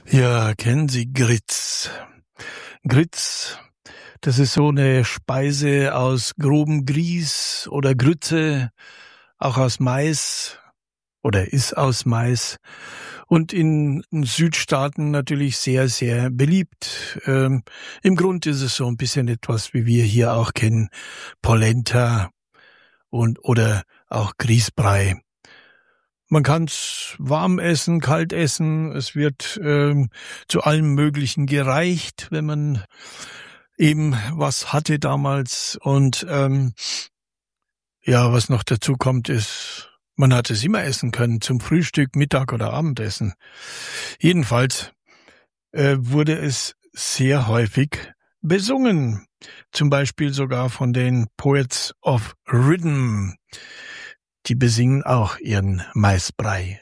Ja, kennen Sie Grits? Grits, das ist so eine Speise aus grobem Grieß oder Grütze, auch aus Mais oder ist aus Mais und in Südstaaten natürlich sehr, sehr beliebt. Im Grund ist es so ein bisschen etwas, wie wir hier auch kennen, Polenta und oder auch Grießbrei. Man kann's warm essen, kalt essen. Es wird zu allem Möglichen gereicht, wenn man eben was hatte damals. Und ja, was noch dazu kommt, ist, man hat es immer essen können, zum Frühstück, Mittag oder Abendessen. Jedenfalls wurde es sehr häufig besungen. Zum Beispiel sogar von den Poets of Rhythm. Die besingen auch ihren Maisbrei.